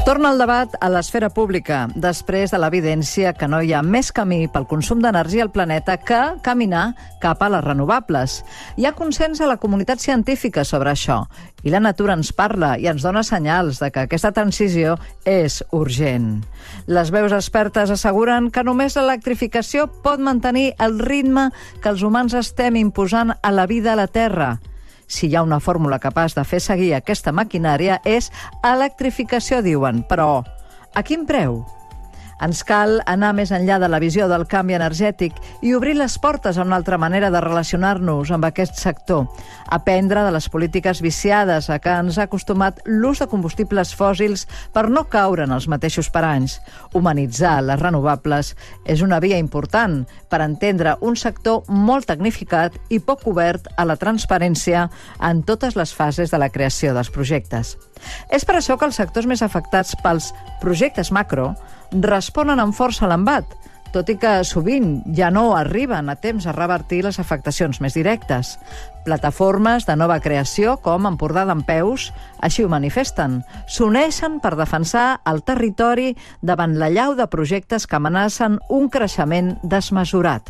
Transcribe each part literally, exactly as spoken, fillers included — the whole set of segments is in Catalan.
Torna el debat a l'esfera pública, després de l'evidència que no hi ha més camí pel consum d'energia al planeta que caminar cap a les renovables. Hi ha consens a la comunitat científica sobre això, i la natura ens parla i ens dona senyals de que aquesta transició és urgent. Les veus expertes asseguren que només l'electrificació pot mantenir el ritme que els humans estem imposant a la vida a la Terra. Si hi ha una fórmula capaç de fer seguir aquesta maquinària és electrificació, diuen. Però a quin preu? Ens cal anar més enllà de la visió del canvi energètic i obrir les portes a una altra manera de relacionar-nos amb aquest sector. Aprendre de les polítiques viciades a què ens ha acostumat l'ús de combustibles fòssils per no caure en els mateixos paranys. Humanitzar les renovables és una via important per entendre un sector molt tecnificat i poc obert a la transparència en totes les fases de la creació dels projectes. És per això que els sectors més afectats pels projectes macro responen amb força a l'embat, tot i que sovint ja no arriben a temps a revertir les afectacions més directes. Plataformes de nova creació, com Empordà Dempeus, així ho manifesten. S'uneixen per defensar el territori davant l'allau de projectes que amenacen un creixement desmesurat.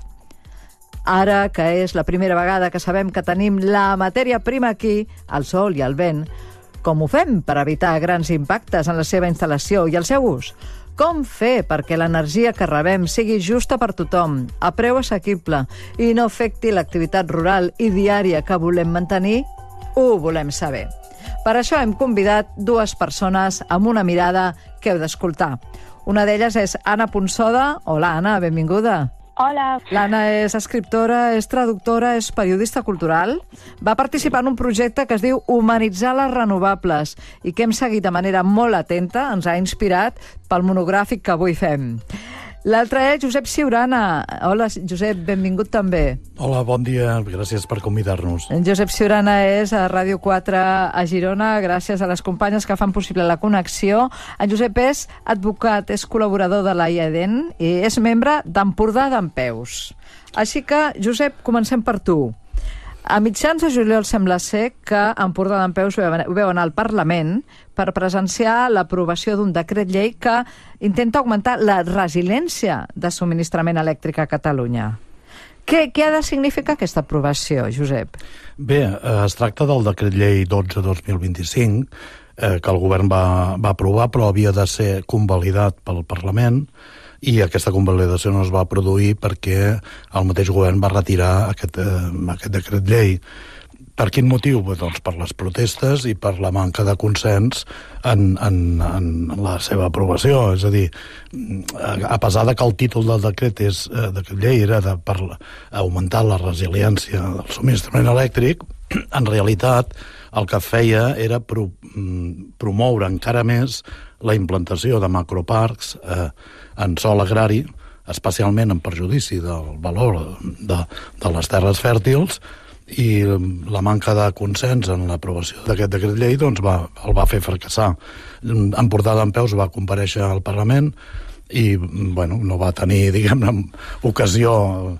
Ara, que és la primera vegada que sabem que tenim la matèria prima aquí, el sol i el vent, com ho fem per evitar grans impactes en la seva instal·lació i el seu ús? Com fer perquè l'energia que rebem sigui justa per tothom, a preu assequible i no afecti l'activitat rural i diària que volem mantenir? Ho volem saber. Per això hem convidat dues persones amb una mirada que heu d'escoltar. Una d'elles és Anna Ponsoda. Hola, Anna, benvinguda. Hola. L'Anna és escriptora, és traductora, és periodista cultural. Va participar en un projecte que es diu Humanitzar les renovables i que hem seguit de manera molt atenta, ens ha inspirat pel monogràfic que avui fem. L'altre és Josep Ciurana. Hola, Josep, benvingut també. Hola, bon dia, gràcies per convidar-nos. Josep Ciurana és a Ràdio quatre a Girona, gràcies a les companyes que fan possible la connexió. En Josep és advocat, és col·laborador de la I A D E N i és membre d'Empordà Dempeus. Així que, Josep, comencem per tu. A mitjans de juliol sembla ser que Empordà Dempeus veu anar al Parlament per presenciar l'aprovació d'un decret llei que intenta augmentar la resiliència de subministrament elèctric a Catalunya. Què, què ha de significar aquesta aprovació, Josep? Bé, es tracta del decret llei dotze dos mil vint-i-cinc, eh, que el govern va, va aprovar, però havia de ser convalidat pel Parlament, i aquesta convalidació no es va produir perquè el mateix govern va retirar aquest, eh, aquest decret llei. Per quin motiu? Doncs per les protestes i per la manca de consens en, en, en la seva aprovació. És a dir, a pesar de que el títol del decret és, eh, decret llei era de, per augmentar la resiliència del subministrament elèctric, en realitat el que feia era pro, promoure encara més la implantació de macroparcs eh, en sòl agrari, especialment en perjudici del valor de, de les terres fèrtils, i la manca de consens en l'aprovació d'aquest decret llei doncs va, el va fer fracassar. Empordà Dempeus va comparèixer al Parlament i bueno, no va tenir, diguem-ne, ocasió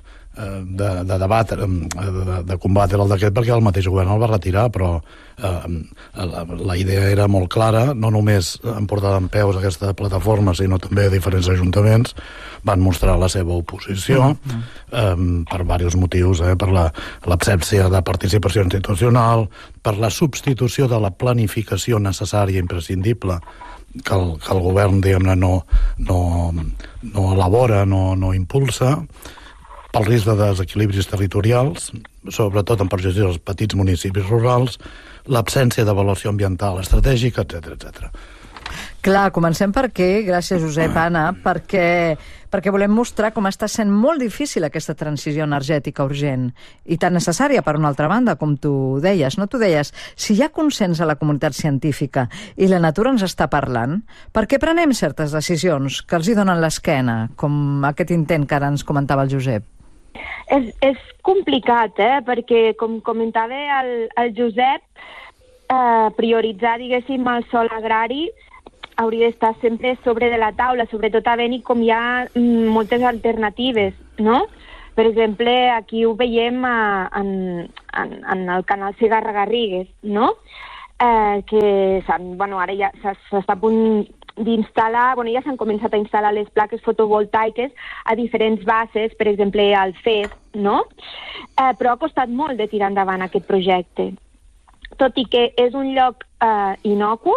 de, de debat, de, de combatre el decret perquè el mateix govern el va retirar, però eh, la, la idea era molt clara, no només Empordà Dempeus, aquesta plataforma, sinó també diferents ajuntaments van mostrar la seva oposició mm-hmm. eh, per diversos motius, eh, per la, l'absència de participació institucional, per la substitució de la planificació necessària i imprescindible que el, que el govern, diguem-ne, no, no, no elabora, no, no impulsa, pel risc de desequilibris territorials, sobretot en perjudici dels petits municipis rurals, l'absència d'avaluació ambiental estratègica, etcètera, etcètera. Clar, comencem per aquí, gràcies Josep, Anna, perquè, perquè volem mostrar com està sent molt difícil aquesta transició energètica urgent i tan necessària per una altra banda, com tu deies. No, tu deies, si hi ha consens a la comunitat científica i la natura ens està parlant, per què prenem certes decisions que els hi donen l'esquena, com aquest intent que ara ens comentava el Josep? És, és complicat, eh? Perquè, com comentava el, el Josep, eh, prioritzar, diguéssim, el sòl agrari hauria d'estar sempre sobre de la taula, sobretot havent-hi com hi ha mm, moltes alternatives, no? Per exemple, aquí ho veiem a, en, en, en el canal Segarra-Garrigues, no? Eh, que bueno, ara ja s'està a punt d'instal·lar, bueno, ja s'han començat a instal·lar les plaques fotovoltaiques a diferents bases, per exemple, al F E S, no? Eh, però ha costat molt de tirar endavant aquest projecte. Tot i que és un lloc eh, inocu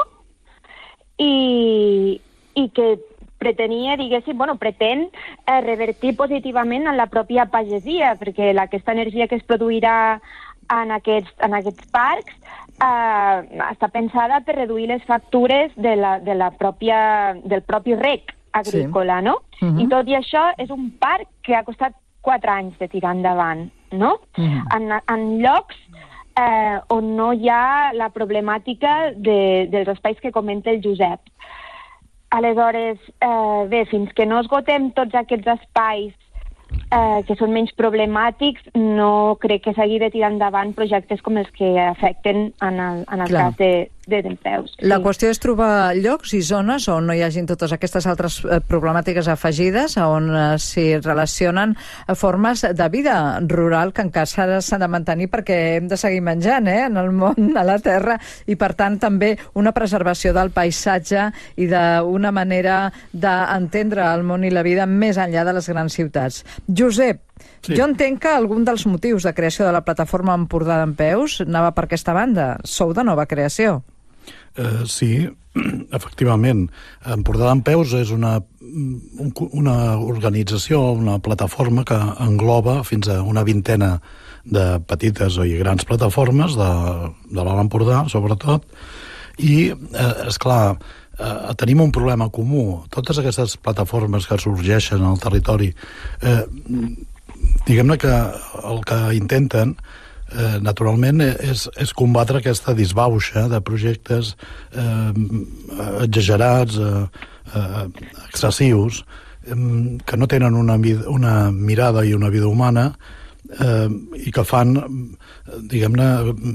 i, i que pretenia, diguéssim, bueno, pretén eh, revertir positivament en la pròpia pagesia, perquè aquesta energia que es produirà en aquests, en aquests parcs eh, està pensada per reduir les factures de la, de la pròpia, del propi rec agrícola, sí. No? Uh-huh. I tot i això és un parc que ha costat quatre anys de tirar endavant, no? Uh-huh. En, en llocs eh, on no hi ha la problemàtica de, dels espais que comenta el Josep. Aleshores, eh, bé, fins que no esgotem tots aquests espais eh, que són menys problemàtics, no crec que s'hagi de tirar endavant projectes com els que afecten en el, en el cas de, de Dempeus. Sí. La qüestió és trobar llocs i zones on no hi hagin totes aquestes altres eh, problemàtiques afegides, on eh, s'hi relacionen eh, formes de vida rural que encara s'han de mantenir perquè hem de seguir menjant eh, en el món, a la terra, i per tant també una preservació del paisatge i d'una manera d'entendre el món i la vida més enllà de les grans ciutats. Josep, sí. Jo entenc que algun dels motius de creació de la plataforma Empordà Dempeus anava per aquesta banda. Sou de nova creació. Uh, sí, efectivament. Empordà Dempeus és una, una organització, una plataforma que engloba fins a una vintena de petites i grans plataformes de, de l'Alt Empordà, sobretot, i, eh, esclar, eh, tenim un problema comú. Totes aquestes plataformes que sorgeixen al territori, eh, diguem-ne que el que intenten Eh, naturalment és, és combatre aquesta disbauxa de projectes eh, exagerats, eh, eh, excessius, eh, que no tenen una, una mirada i una vida humana eh, i que fan, diguem-ne,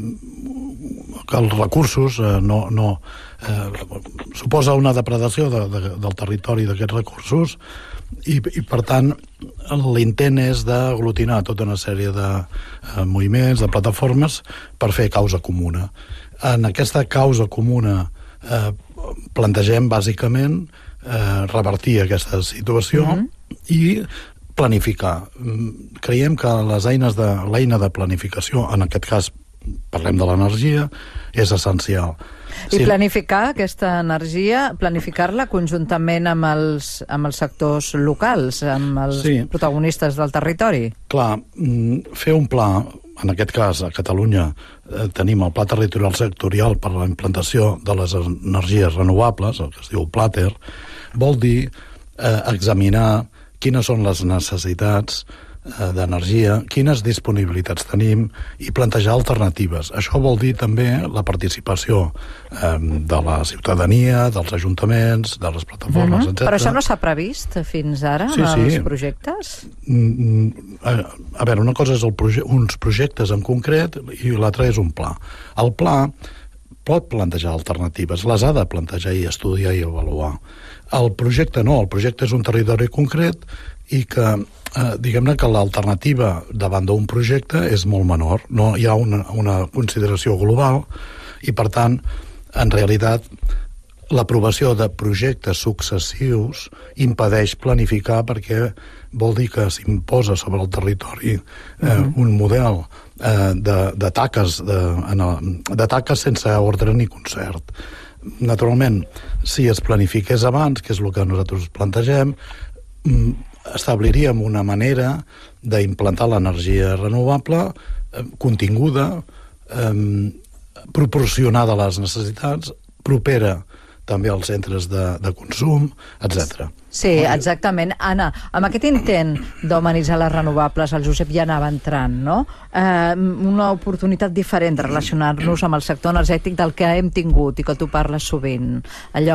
que els recursos eh, no, no eh, suposa una depredació de, de, del territori d'aquests recursos. I, i per tant l'intent és d'aglutinar tota una sèrie de eh, moviments, de plataformes per fer causa comuna. En aquesta causa comuna eh, plantegem bàsicament eh, revertir aquesta situació mm-hmm. i planificar. Creiem que les eines de, l'eina de planificació, en aquest cas parlem de l'energia, és essencial. I sí. Planificar aquesta energia, planificar-la conjuntament amb els, amb els sectors locals, amb els sí. protagonistes del territori. Clar, fer un pla, en aquest cas a Catalunya eh, tenim el Pla Territorial Sectorial per a la implantació de les energies renovables, el que es diu Plater, vol dir eh, examinar quines són les necessitats d'energia, quines disponibilitats tenim i plantejar alternatives. Això vol dir també la participació eh, de la ciutadania, dels ajuntaments, de les plataformes, uh-huh. etcètera. Però això no s'ha previst fins ara sí, en sí. els projectes? A, a veure, una cosa és el proje- uns projectes en concret i l'altra és un pla. El pla pot plantejar alternatives, les ha de plantejar i estudiar i avaluar. El projecte no, el projecte és un territori concret i que, eh, diguem-ne que l'alternativa davant d'un projecte és molt menor. No hi ha una, una consideració global i, per tant, en realitat, l'aprovació de projectes successius impedeix planificar perquè vol dir que s'imposa sobre el territori eh, uh-huh. un model eh, de, de taques de, de taques sense ordre ni concert. Naturalment, si es planifiqués abans, que és el que nosaltres plantegem, establiríem una manera d'implantar l'energia renovable eh, continguda, eh, proporcionada a les necessitats, propera també als centres de, de consum, etcètera. Sí, exactament. Anna, amb aquest intent d'humanitzar les renovables, el Josep ja anava entrant, no? Eh, una oportunitat diferent de relacionar-nos amb el sector energètic del que hem tingut i que tu parles sovint. Allò,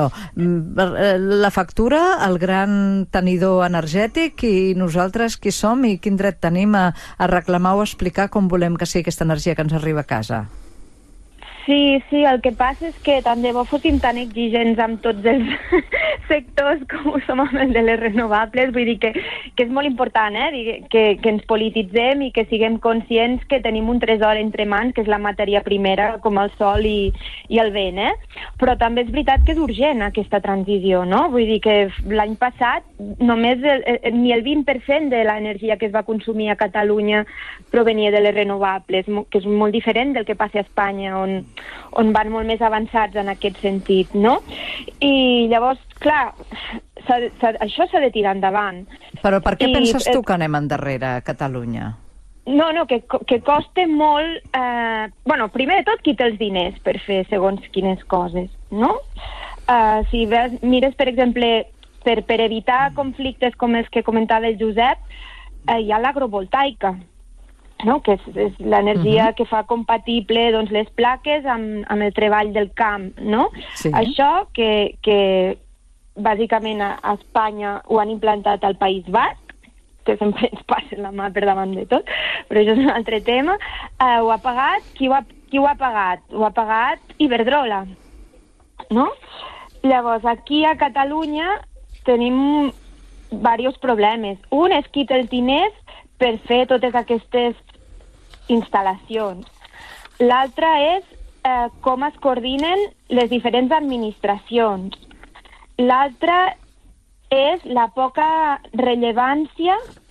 la factura, el gran tenidor energètic i nosaltres qui som i quin dret tenim a, a reclamar o explicar com volem que sigui aquesta energia que ens arriba a casa. Sí, sí, el que passa és que tant de bo fóssim tan exigents amb tots els, sectors com ho som amb el de les renovables, vull dir que, que és molt important, eh? que, que ens polititzem i que siguem conscients que tenim un tresor entre mans, que és la matèria primera, com el sol i, i el vent, eh? Però també és veritat que és urgent aquesta transició, no? Vull dir que l'any passat només el, el, ni el vint per cent de l'energia que es va consumir a Catalunya provenia de les renovables, que és molt diferent del que passa a Espanya, on, on van molt més avançats en aquest sentit, no? I llavors, clar, s'ha, s'ha, això s'ha de tirar endavant. Però per què I, penses tu que anem endarrere a Catalunya? No, no, que, que costa molt... Eh, bueno, primer de tot, qui té els diners per fer segons quines coses, no? Eh, si ves, mires, per exemple, per, per evitar conflictes com els que comentava el Josep, eh, hi ha l'agrovoltaica, no? Que és, és l'energia uh-huh. que fa compatible doncs, les plaques amb, amb el treball del camp, no? Sí. Això que, que bàsicament a, a Espanya ho han implantat al País Basc, que sempre ens passa la mà per davant de tot, però això és un altre tema. Uh, ho ha pagat, qui ho ha, qui ho ha pagat? Ho ha pagat Iberdrola, no? Llavors, aquí a Catalunya tenim diversos problemes. Un és qui té els diners per fer totes aquestes instal·lacions. L'altre és eh, com es coordinen les diferents administracions. L'altre és la poca rellevància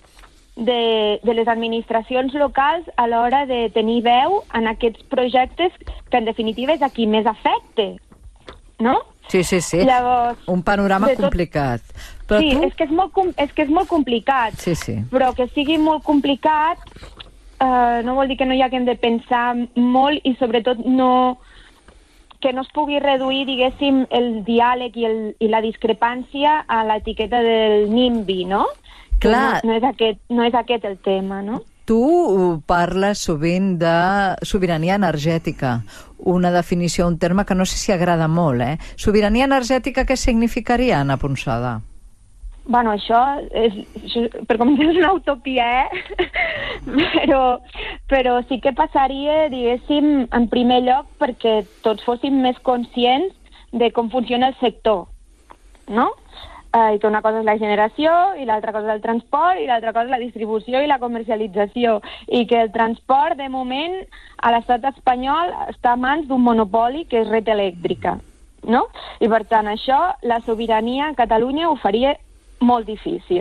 de, de les administracions locals a l'hora de tenir veu en aquests projectes que en definitiva és a qui més afecta, no? Sí, sí, sí. Llavors, un panorama tot... complicat. Però sí, tu... és, que és, molt, és que és molt complicat, sí, sí. Però que sigui molt complicat eh, no vol dir que no hi haguem de pensar molt i sobretot no... que no es pugui reduir, diguéssim, el diàleg i, el, i la discrepància a l'etiqueta del NIMBY, no? Clar. No, no, és aquest, no és aquest el tema, no? Tu parles sovint de sobirania energètica, una definició, un terme que no sé si agrada molt, eh? Sobirania energètica, què significaria, Anna Ponsada? Bueno, això, és, això per començar és una utopia, eh? però, però sí que passaria, diguéssim, en primer lloc perquè tots fóssim més conscients de com funciona el sector, no? Eh, I que una cosa és la generació, i l'altra cosa és el transport, i l'altra cosa és la distribució i la comercialització, i que el transport, de moment, a l'estat espanyol està a mans d'un monopoli que és Red Elèctrica, no? I per tant, això, la sobirania a Catalunya ho faria molt difícil.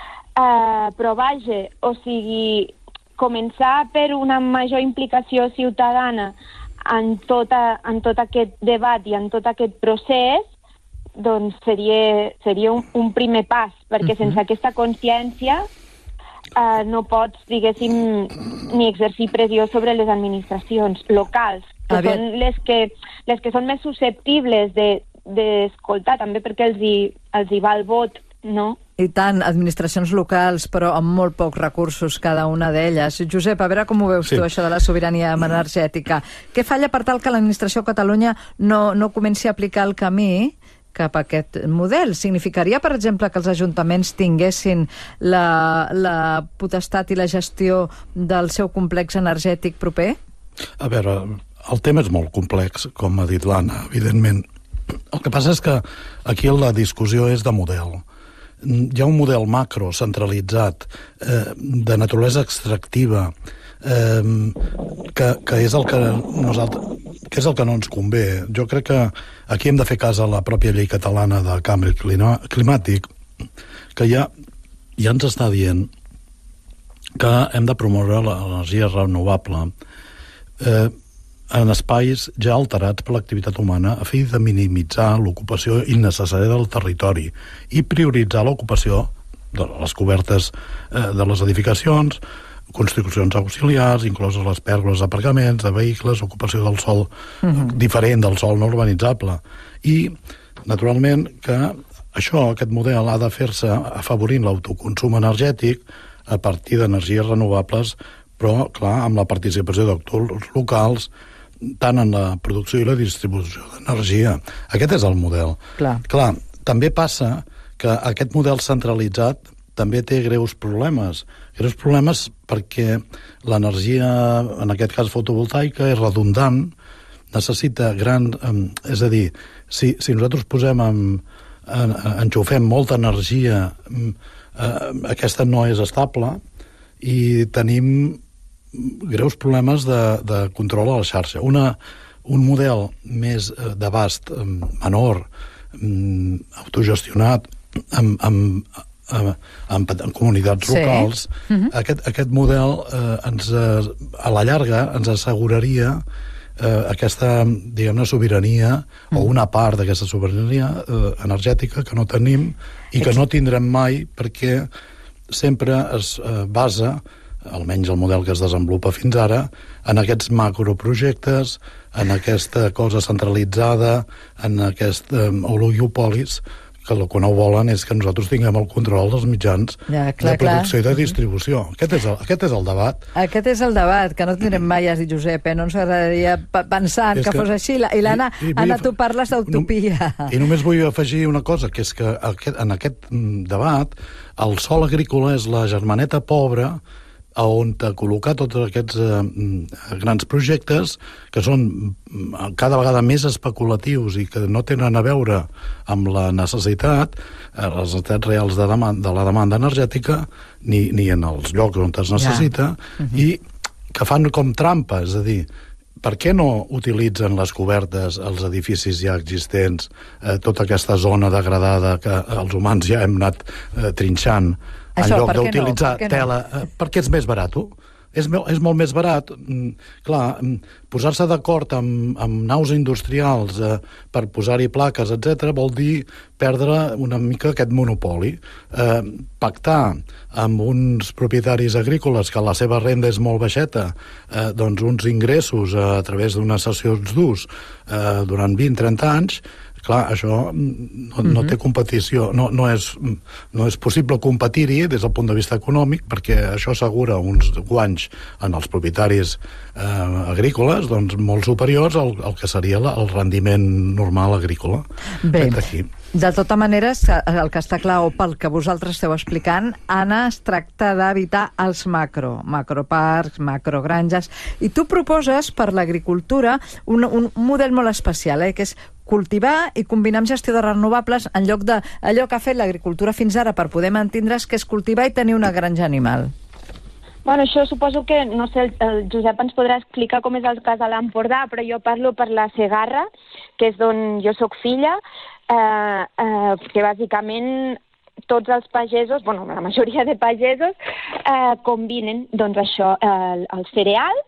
Uh, però vaja, o sigui, començar per una major implicació ciutadana en, tota, en tot aquest debat i en tot aquest procés, doncs seria, seria un, un primer pas, perquè uh-huh. sense aquesta consciència uh, no pots, diguéssim, ni exercir pressió sobre les administracions locals, que Aviat. són les que, les que són més susceptibles d'escoltar, de, també perquè els hi, els hi va el vot, no? I tant, administracions locals, però amb molt pocs recursos cada una d'elles. Josep, a veure com ho veus sí. tu, això de la sobirania energètica. Què falla per tal que l'administració a Catalunya no, no comenci a aplicar el camí cap a aquest model? Significaria, per exemple, que els ajuntaments tinguessin la, la potestat i la gestió del seu complex energètic proper? A veure, el tema és molt complex, com ha dit l'Anna, evidentment. El que passa és que aquí la discussió és de model. Hi ha un model macro centralitzat eh, de naturalesa extractiva eh, que, que, és el que, nosaltres, que és el que no ens convé. Jo crec que aquí hem de fer cas a la pròpia llei catalana de canvi climàtic, que ja, ja ens està dient que hem de promoure l'energia renovable eh, en espais ja alterats per l'activitat humana a fi de minimitzar l'ocupació innecessària del territori i prioritzar l'ocupació de les cobertes eh, de les edificacions, construccions auxiliars, incloses les pèrgoles d'aparcaments, de vehicles, ocupació del sòl uh-huh. diferent del sòl no urbanitzable. I, naturalment, que això, aquest model, ha de fer-se afavorint l'autoconsum energètic a partir d'energies renovables, però, clar, amb la participació d'actors locals, tant en la producció i la distribució d'energia. Aquest és el model. Clar. Clar, també passa que aquest model centralitzat també té greus problemes. Greus problemes perquè l'energia, en aquest cas fotovoltaica, és redundant, necessita gran... Eh, és a dir, si, si nosaltres posem en, en, enxufem molta energia, eh, aquesta no és estable i tenim greus problemes de, de control a la xarxa. Una, un model més d'abast menor, autogestionat, amb, amb, amb, amb, amb comunitats sí. locals, uh-huh. aquest, aquest model eh, ens, a la llarga ens asseguraria eh, aquesta, diguem-ne, sobirania mm. o una part d'aquesta sobirania eh, energètica que no tenim i que no tindrem mai, perquè sempre es eh, basa, almenys el model que es desenvolupa fins ara, en aquests macroprojectes, en aquesta cosa centralitzada, en aquests eh, oligopolis, que el que no volen és que nosaltres tinguem el control dels mitjans ja, clar, de producció clar. I de distribució. Aquest és, el, aquest és el debat. Aquest és el debat, que no tindrem mai, has dit, Josep, eh? No ens agradaria pensar que, que fos així. I l'Anna, Anna, tu parles d'utopia. I només vull afegir una cosa, que és que aquest, en aquest debat el sòl agrícola és la germaneta pobra on col·locar tots aquests eh, grans projectes que són cada vegada més especulatius i que no tenen a veure amb la necessitat, eh, les necessitats reals de, demanda, de la demanda energètica, ni, ni en els llocs on es necessita, ja. uh-huh. i que fan com trampa, és a dir, per què no utilitzen les cobertes, els edificis ja existents, eh, tota aquesta zona degradada que els humans ja hem anat eh, trinxant, en Això, lloc d'utilitzar no? tela, no? eh, perquè és més barat. És, és molt més barat. Mm, clar, posar-se d'acord amb, amb naus industrials eh, per posar-hi plaques, etcètera, vol dir perdre una mica aquest monopoli. Eh, pactar amb uns propietaris agrícoles que la seva renda és molt baixeta, eh, doncs uns ingressos eh, a través d'unes sessions d'ús eh, durant vint a trenta anys, clar, això no, no té competició, no, no, és, no és possible competir-hi des del punt de vista econòmic, perquè això assegura uns guanys en els propietaris eh, agrícoles doncs, molt superiors al, al que seria la, el rendiment normal agrícola. Bé, de tota manera, el que està clar, o pel que vosaltres esteu explicant, Anna, es tracta d'evitar els macro, macroparcs, macrogranges, i tu proposes per l'agricultura un, un model molt especial, eh, que és cultivar i combinar amb gestió de renovables en lloc de allò que ha fet l'agricultura fins ara per poder mantindre's, que és cultivar i tenir una granja animal. Bueno, això suposo que, no sé, el, el Josep ens podrà explicar com és el cas a l'Empordà, però jo parlo per la Segarra, que és d'on jo sóc filla, eh, eh, que bàsicament tots els pagesos, bueno, la majoria de pagesos, eh, combinen, doncs això, el, el cereal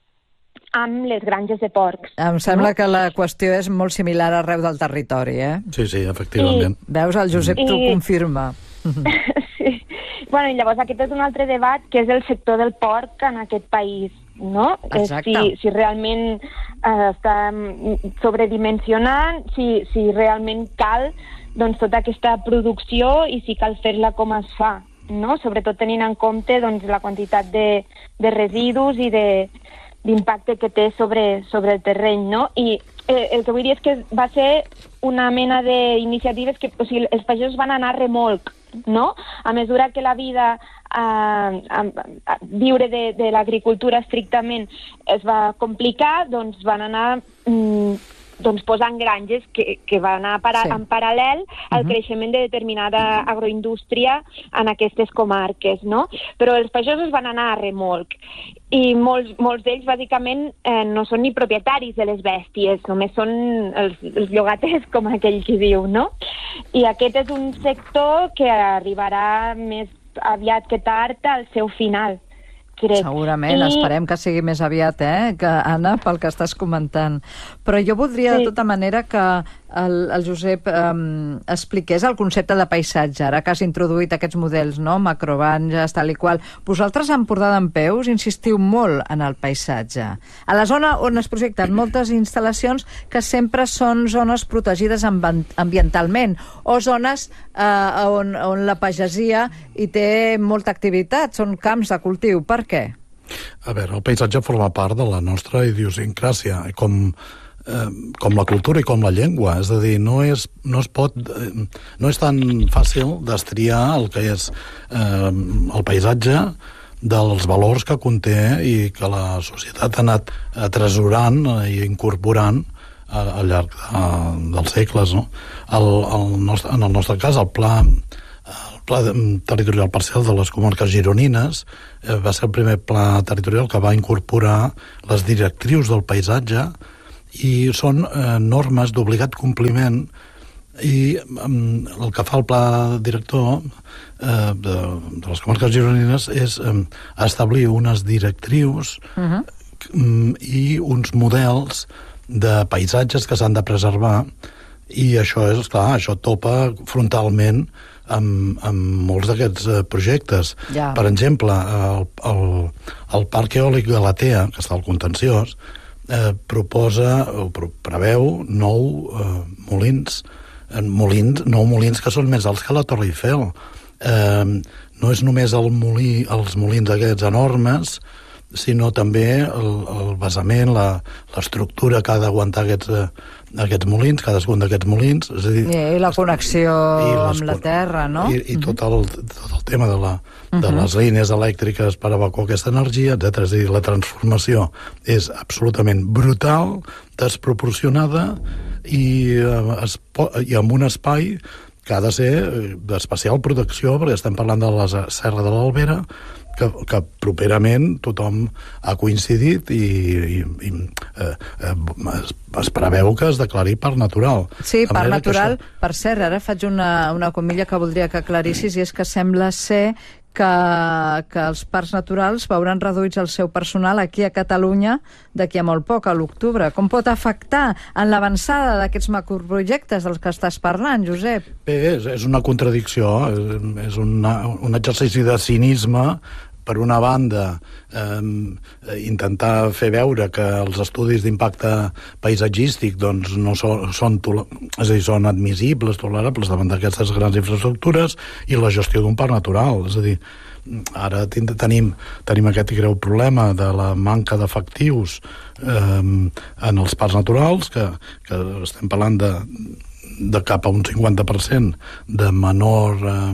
amb les granges de porcs. Em sembla no? que la qüestió és molt similar arreu del territori, eh? Sí, sí, efectivament. I, veus, el Josep t'ho i... confirma. Sí. Bueno, i llavors aquest és un altre debat, que és el sector del porc en aquest país, no? Exacte. Si, si realment eh, està sobredimensionant, si, si realment cal doncs, tota aquesta producció i si cal fer-la com es fa, no? Sobretot tenint en compte doncs, la quantitat de, de residus i de d'impacte que té sobre, sobre el terreny, no? I eh, el que vull dir és que va ser una mena d'iniciatives que, o sigui, els pagesos van anar a remolc, no? A mesura que la vida eh, a, a viure de, de l'agricultura estrictament es va complicar, doncs van anar mm, doncs posant granges que, que van anar para, sí. en paral·lel al uh-huh. creixement de determinada agroindústria en aquestes comarques, no? Però els pagesos van anar a remolc i molts, molts d'ells bàsicament eh, no són ni propietaris de les bèsties, només són els, els llogaters, com aquell qui diu, no? I aquest és un sector que arribarà més aviat que tard al seu final. Crec. Segurament, I... esperem que sigui més aviat, eh, que Anna, pel que estàs comentant. Però jo voldria, sí. de tota manera, que el, el Josep um, expliqués el concepte de paisatge, ara que has introduït aquests models, no?, macrogranges, tal i qual. Vosaltres, a Empordà d'Empeus, insistiu molt en el paisatge. A la zona on es projecten moltes instal·lacions que sempre són zones protegides ambientalment, o zones eh, on, on la pagesia hi té molta activitat, són camps de cultiu. Per què? A veure, el paisatge forma part de la nostra idiosincràsia, com, eh, com la cultura i com la llengua. És a dir, no és, no es pot, eh, no és tan fàcil destriar el que és eh, el paisatge dels valors que conté i que la societat ha anat atresorant i incorporant al llarg de, dels segles, no? El, el nostre, en el nostre cas, el pla, el pla territorial parcial de les comarques gironines eh, va ser el primer pla territorial que va incorporar les directrius del paisatge i són eh, normes d'obligat compliment i um, el que fa el pla director eh, de, de les comarques gironines és eh, establir unes directrius uh-huh. um, i uns models de paisatges que s'han de preservar i això és, clar, això topa frontalment amb, amb molts d'aquests eh, projectes. Ja. Per exemple, el, el, el Parc Eòlic Galatea, que està al contenciós, eh, proposa o preveu nou eh, molins molins, nou molins que són més alts que la Torre Eiffel. Eh, no és només el molí, els molins aquests enormes, sinó també el, el basament, la, l'estructura que ha d'aguantar aquests, eh, aquests molins, cadascun d'aquests molins. És a dir, I, i la connexió i les, amb la terra, no? I, i tot, el, tot el tema de, la, de uh-huh. les línies elèctriques per evacuar aquesta energia, etcètera. És a dir, la transformació és absolutament brutal, desproporcionada i, eh, es, i amb un espai que ha de ser d'especial protecció, perquè estem parlant de la Serra de l'Albera, que, que properament tothom ha coincidit i, i, i eh, eh, es, es preveu que es declari parc natural. Sí, de parc natural. Això... Per cert, ara faig una, una comilla que voldria que aclarissis, i és que sembla ser que, que els parcs naturals veuran reduïts el seu personal aquí a Catalunya d'aquí a molt poc, a l'octubre. Com pot afectar en l'avançada d'aquests macroprojectes dels que estàs parlant, Josep? Bé, és, és una contradicció, és, és una, un exercici de cinisme. Per una banda, eh, intentar fer veure que els estudis d'impacte paisatgístic doncs, no són, són, és a dir, són admissibles, tolerables davant d'aquestes grans infraestructures i la gestió d'un parc natural. És a dir, ara tenim, tenim aquest greu problema de la manca d'efectius eh, en els parcs naturals, que, que estem parlant de de cap a un cinquanta per cent de, menor,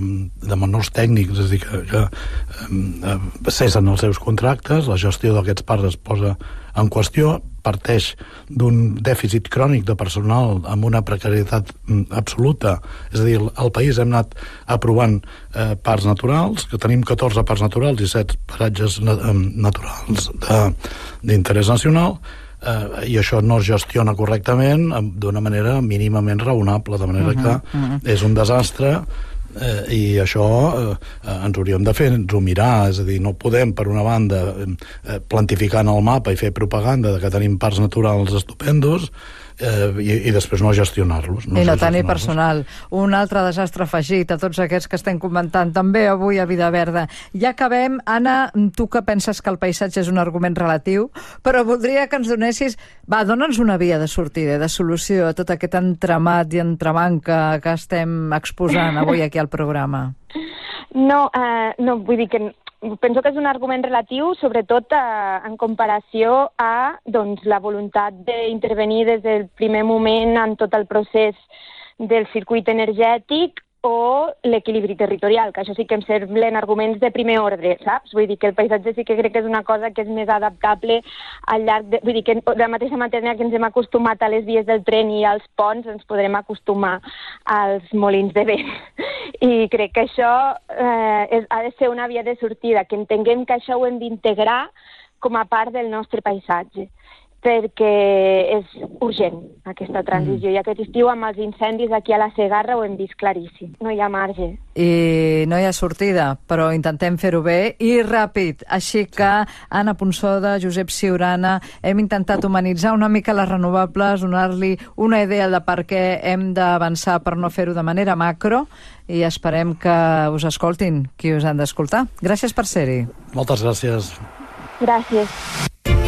de menors tècnics, és a dir, que, que cessen els seus contractes, la gestió d'aquests parcs es posa en qüestió, parteix d'un dèficit crònic de personal amb una precarietat absoluta. És a dir, al país hem anat aprovant eh, parcs naturals, que tenim catorze parcs naturals i set paratges naturals d'interès nacional, Uh, i això no es gestiona correctament d'una manera mínimament raonable, de manera uh-huh, que uh-huh. és un desastre eh, i això eh, ens hauríem de fer, ens ho mirar, és a dir, no podem per una banda eh, plantificar en el mapa i fer propaganda de que tenim parcs naturals estupendos eh, i, i després no gestionar-los. No I no tenir personal. Un altre desastre afegit a tots aquests que estem comentant també avui a Vida Verda. Ja acabem. Anna, tu que penses que el paisatge és un argument relatiu, però voldria que ens donessis... Va, dona'ns una via de sortida, de solució a tot aquest entramat i entremanca que estem exposant avui aquí al programa. No, eh, no, vull dir que penso que és un argument relatiu, sobretot eh, en comparació a doncs, la voluntat d'intervenir des del primer moment en tot el procés del circuit energètic o l'equilibri territorial, que això sí que em semblen arguments de primer ordre, saps? Vull dir que el paisatge sí que crec que és una cosa que és més adaptable al llarg de... Vull dir que de la mateixa manera que ens hem acostumat a les vies del tren i als ponts, ens podrem acostumar als molins de vent. I crec que això eh, és, ha de ser una via de sortida, que entenguem que això ho hem d'integrar com a part del nostre paisatge, perquè és urgent aquesta transició. I aquest estiu amb els incendis aquí a la Segarra ho hem vist claríssim. No hi ha marge. I no hi ha sortida, però intentem fer-ho bé i ràpid. Així que, Anna Ponsoda, Josep Ciurana, hem intentat humanitzar una mica les renovables, donar-li una idea de per què hem d'avançar per no fer-ho de manera macro, i esperem que us escoltin qui us han d'escoltar. Gràcies per ser-hi. Moltes gràcies. Gràcies.